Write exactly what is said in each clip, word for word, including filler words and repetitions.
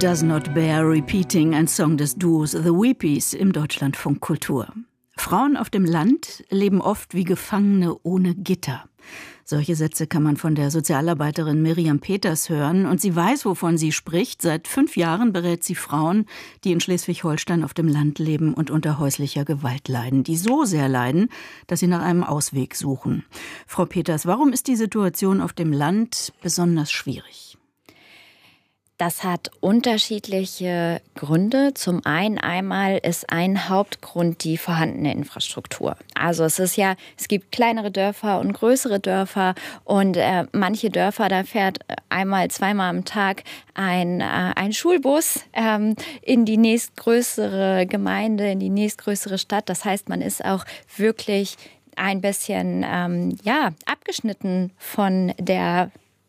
Does Not Bear Repeating, ein Song des Duos The Weepies im Deutschlandfunk Kultur. Frauen auf dem Land leben oft wie Gefangene ohne Gitter. Solche Sätze kann man von der Sozialarbeiterin Miriam Peters hören. Und sie weiß, wovon sie spricht. Seit fünf Jahren berät sie Frauen, die in Schleswig-Holstein auf dem Land leben und unter häuslicher Gewalt leiden. Die so sehr leiden, dass sie nach einem Ausweg suchen. Frau Peters, warum ist die Situation auf dem Land besonders schwierig? Das hat unterschiedliche Gründe. Zum einen einmal ist ein Hauptgrund die vorhandene Infrastruktur. Also es ist ja, es gibt kleinere Dörfer und größere Dörfer und äh, manche Dörfer, da fährt einmal, zweimal am Tag ein, äh, ein Schulbus ähm, in die nächstgrößere Gemeinde, in die nächstgrößere Stadt. Das heißt, man ist auch wirklich ein bisschen ähm, ja, abgeschnitten von der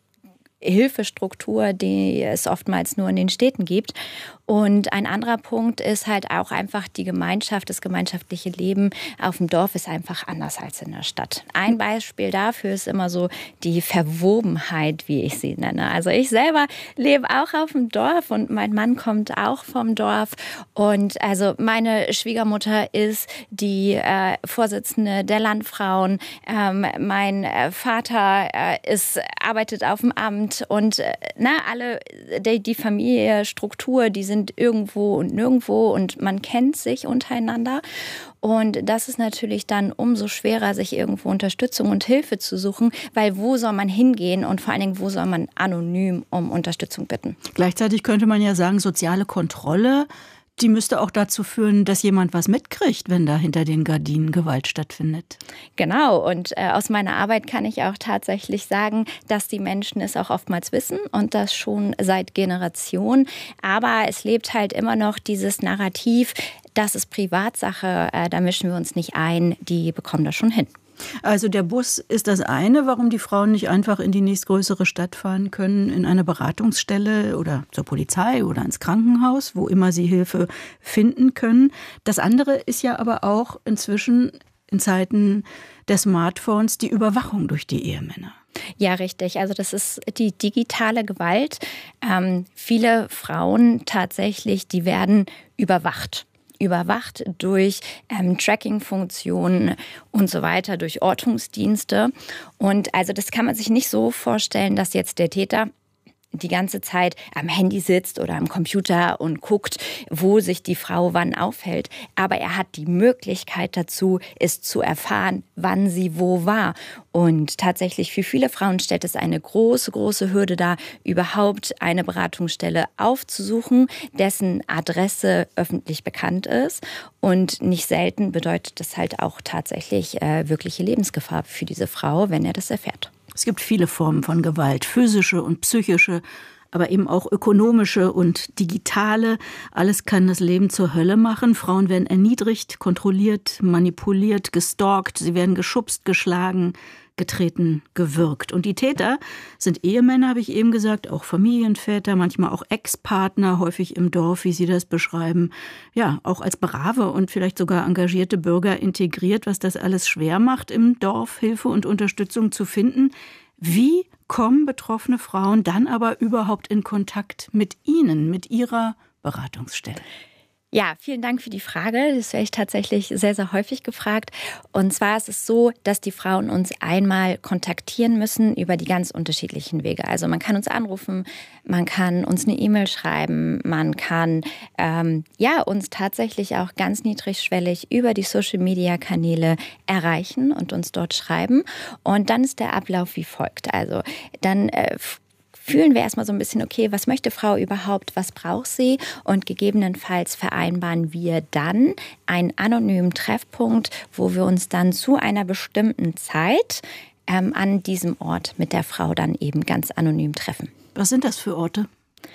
Hilfestruktur, die es oftmals nur in den Städten gibt. Und ein anderer Punkt ist halt auch einfach die Gemeinschaft, das gemeinschaftliche Leben auf dem Dorf ist einfach anders als in der Stadt. Ein Beispiel dafür ist immer so die Verwobenheit, wie ich sie nenne. Also ich selber lebe auch auf dem Dorf und mein Mann kommt auch vom Dorf. Und also meine Schwiegermutter ist die äh, Vorsitzende der Landfrauen. Ähm, mein äh, Vater äh, ist, arbeitet auf dem Amt und äh, na, alle, die, die Familie, Struktur, die sind sind irgendwo und nirgendwo und man kennt sich untereinander. Und das ist natürlich dann umso schwerer, sich irgendwo Unterstützung und Hilfe zu suchen, weil wo soll man hingehen und vor allen Dingen, wo soll man anonym um Unterstützung bitten? Gleichzeitig könnte man ja sagen, soziale Kontrolle, die müsste auch dazu führen, dass jemand was mitkriegt, wenn da hinter den Gardinen Gewalt stattfindet. Genau. Und äh, aus meiner Arbeit kann ich auch tatsächlich sagen, dass die Menschen es auch oftmals wissen und das schon seit Generationen. Aber es lebt halt immer noch dieses Narrativ, das ist Privatsache, äh, da mischen wir uns nicht ein, die bekommen das schon hin. Also der Bus ist das eine, warum die Frauen nicht einfach in die nächstgrößere Stadt fahren können, in eine Beratungsstelle oder zur Polizei oder ins Krankenhaus, wo immer sie Hilfe finden können. Das andere ist ja aber auch inzwischen in Zeiten der Smartphones die Überwachung durch die Ehemänner. Ja, richtig. Also das ist die digitale Gewalt. Ähm, viele Frauen tatsächlich, die werden überwacht. überwacht durch ähm, Tracking-Funktionen und so weiter, durch Ortungsdienste. Und also das kann man sich nicht so vorstellen, dass jetzt der Täter die ganze Zeit am Handy sitzt oder am Computer und guckt, wo sich die Frau wann aufhält. Aber er hat die Möglichkeit dazu, es zu erfahren, wann sie wo war. Und tatsächlich für viele Frauen stellt es eine große, große Hürde dar, überhaupt eine Beratungsstelle aufzusuchen, dessen Adresse öffentlich bekannt ist. Und nicht selten bedeutet das halt auch tatsächlich äh, wirkliche Lebensgefahr für diese Frau, wenn er das erfährt. Es gibt viele Formen von Gewalt, physische und psychische, aber eben auch ökonomische und digitale. Alles kann das Leben zur Hölle machen. Frauen werden erniedrigt, kontrolliert, manipuliert, gestalkt. Sie werden geschubst, geschlagen, getreten, gewürgt. Und die Täter sind Ehemänner, habe ich eben gesagt, auch Familienväter, manchmal auch Ex-Partner, häufig im Dorf, wie Sie das beschreiben. Ja, auch als brave und vielleicht sogar engagierte Bürger integriert, was das alles schwer macht, im Dorf Hilfe und Unterstützung zu finden. Wie kommen betroffene Frauen dann aber überhaupt in Kontakt mit Ihnen, mit Ihrer Beratungsstelle? Ja, vielen Dank für die Frage. Das werde ich tatsächlich sehr, sehr häufig gefragt. Und zwar ist es so, dass die Frauen uns einmal kontaktieren müssen über die ganz unterschiedlichen Wege. Also man kann uns anrufen, man kann uns eine E-Mail schreiben, man kann ähm, ja uns tatsächlich auch ganz niedrigschwellig über die Social-Media-Kanäle erreichen und uns dort schreiben. Und dann ist der Ablauf wie folgt. Also dann äh, fühlen wir erstmal so ein bisschen, okay, was möchte Frau überhaupt, was braucht sie? Und gegebenenfalls vereinbaren wir dann einen anonymen Treffpunkt, wo wir uns dann zu einer bestimmten Zeit ähm, an diesem Ort mit der Frau dann eben ganz anonym treffen. Was sind das für Orte?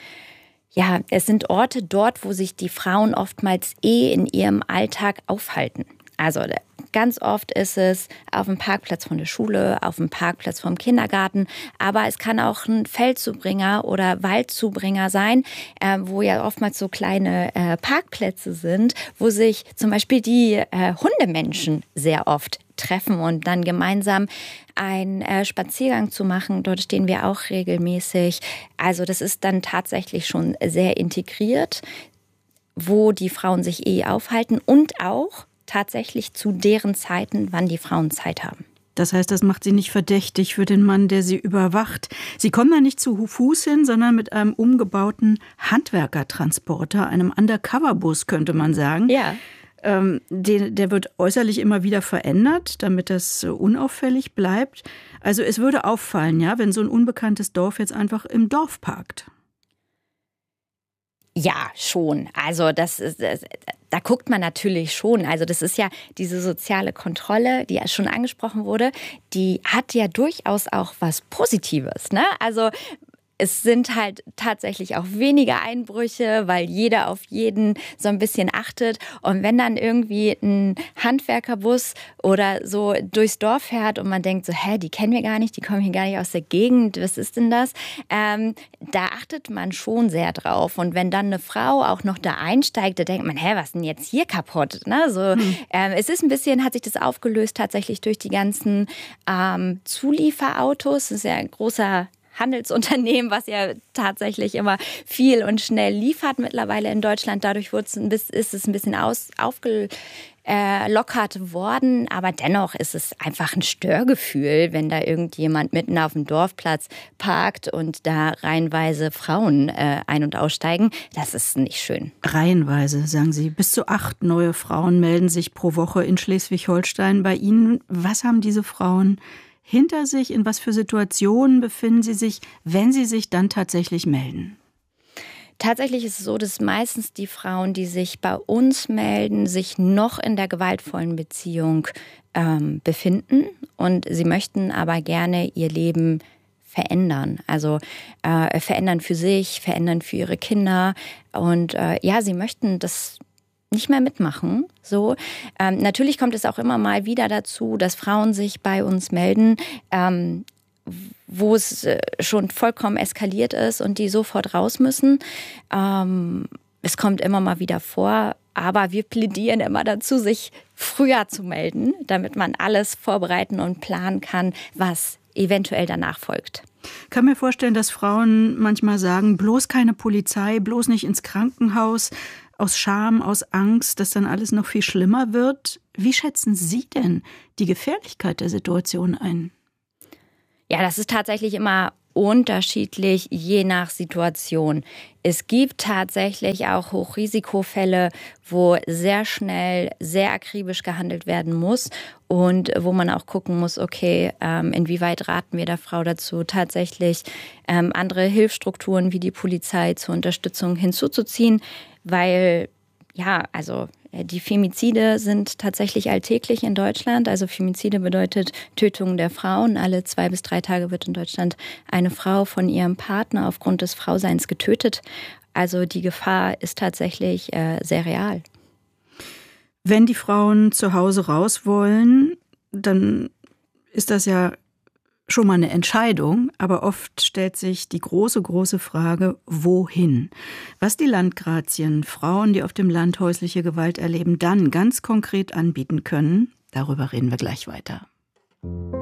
Ja, es sind Orte dort, wo sich die Frauen oftmals eh in ihrem Alltag aufhalten. Also Ganz oft ist es auf dem Parkplatz von der Schule, auf dem Parkplatz vom Kindergarten, aber es kann auch ein Feldzubringer oder Waldzubringer sein, äh, wo ja oftmals so kleine äh, Parkplätze sind, wo sich zum Beispiel die äh, Hundemenschen sehr oft treffen und dann gemeinsam einen äh, Spaziergang zu machen. Dort stehen wir auch regelmäßig. Also das ist dann tatsächlich schon sehr integriert, wo die Frauen sich eh aufhalten und auch tatsächlich zu deren Zeiten, wann die Frauen Zeit haben. Das heißt, das macht sie nicht verdächtig für den Mann, der sie überwacht. Sie kommen da nicht zu Fuß hin, sondern mit einem umgebauten Handwerkertransporter, einem Undercover-Bus, könnte man sagen. Ja. Ähm, der, der wird äußerlich immer wieder verändert, damit das unauffällig bleibt. Also es würde auffallen, ja, wenn so ein unbekanntes Dorf jetzt einfach im Dorf parkt. Ja, schon. Also das ist, das, da guckt man natürlich schon. Also das ist ja diese soziale Kontrolle, die ja schon angesprochen wurde, die hat ja durchaus auch was Positives, ne? Also es sind halt tatsächlich auch weniger Einbrüche, weil jeder auf jeden so ein bisschen achtet. Und wenn dann irgendwie ein Handwerkerbus oder so durchs Dorf fährt und man denkt so, hä, die kennen wir gar nicht, die kommen hier gar nicht aus der Gegend, was ist denn das? Ähm, da achtet man schon sehr drauf. Und wenn dann eine Frau auch noch da einsteigt, da denkt man, hä, was ist denn jetzt hier kaputt? Ne? So, hm. ähm, es ist ein bisschen, hat sich das aufgelöst tatsächlich durch die ganzen ähm, Zulieferautos. Das ist ja ein großer Handelsunternehmen, was ja tatsächlich immer viel und schnell liefert mittlerweile in Deutschland. Dadurch ist es ein bisschen aus, aufgelockert worden. Aber dennoch ist es einfach ein Störgefühl, wenn da irgendjemand mitten auf dem Dorfplatz parkt und da reihenweise Frauen äh, ein- und aussteigen. Das ist nicht schön. Reihenweise, sagen Sie. Bis zu acht neue Frauen melden sich pro Woche in Schleswig-Holstein bei Ihnen. Was haben diese Frauen hinter sich? In was für Situationen befinden sie sich, wenn sie sich dann tatsächlich melden? Tatsächlich ist es so, dass meistens die Frauen, die sich bei uns melden, sich noch in der gewaltvollen Beziehung ähm, befinden. Und sie möchten aber gerne ihr Leben verändern. Also äh, verändern für sich, verändern für ihre Kinder. Und äh, ja, sie möchten das nicht mehr mitmachen. So. Ähm, natürlich kommt es auch immer mal wieder dazu, dass Frauen sich bei uns melden, ähm, wo es äh, schon vollkommen eskaliert ist und die sofort raus müssen. Ähm, es kommt immer mal wieder vor, aber wir plädieren immer dazu, sich früher zu melden, damit man alles vorbereiten und planen kann, was eventuell danach folgt. Ich kann mir vorstellen, dass Frauen manchmal sagen, bloß keine Polizei, bloß nicht ins Krankenhaus, aus Scham, aus Angst, dass dann alles noch viel schlimmer wird. Wie schätzen Sie denn die Gefährlichkeit der Situation ein? Ja, das ist tatsächlich immer unterschiedlich, je nach Situation. Es gibt tatsächlich auch Hochrisikofälle, wo sehr schnell, sehr akribisch gehandelt werden muss und wo man auch gucken muss, okay, ähm, inwieweit raten wir der Frau dazu, tatsächlich ähm, andere Hilfsstrukturen wie die Polizei zur Unterstützung hinzuzuziehen, weil, ja, also die Femizide sind tatsächlich alltäglich in Deutschland. Also Femizide bedeutet Tötung der Frauen. Alle zwei bis drei Tage wird in Deutschland eine Frau von ihrem Partner aufgrund des Frauseins getötet. Also die Gefahr ist tatsächlich äh, sehr real. Wenn die Frauen zu Hause raus wollen, dann ist das ja schon mal eine Entscheidung, aber oft stellt sich die große, große Frage, wohin? Was die Landgrazien Frauen, die auf dem Land häusliche Gewalt erleben, dann ganz konkret anbieten können, darüber reden wir gleich weiter.